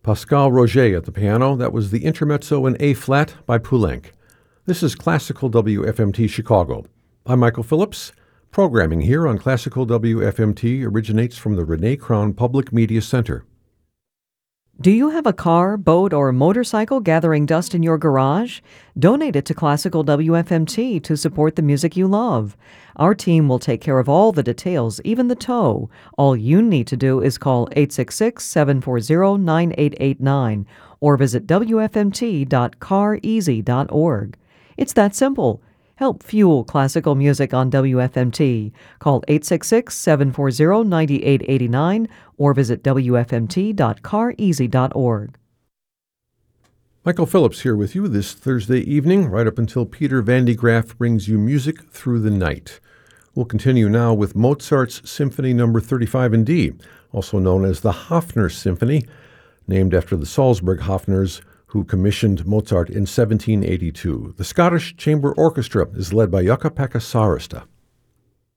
Pascal Roger at the piano. That was the Intermezzo in A-flat by Poulenc. This is Classical WFMT Chicago. I'm Michael Phillips. Programming here on Classical WFMT originates from the Renee Crown Public Media Center. Do you have a car, boat, or motorcycle gathering dust in your garage? Donate it to Classical WFMT to support the music you love. Our team will take care of all the details, even the tow. All you need to do is call 866-740-9889 or visit wfmt.careasy.org. It's that simple. Help fuel classical music on WFMT. Call 866-740-9889 or visit wfmt.careasy.org. Michael Phillips here with you this Thursday evening, right up until Peter Van de Graaff brings you music through the night. We'll continue now with Mozart's Symphony No. 35 in D, also known as the Hofner Symphony, named after the Salzburg Hofners, who commissioned Mozart in 1782. The Scottish Chamber Orchestra is led by Jukka-Pekka Saarista.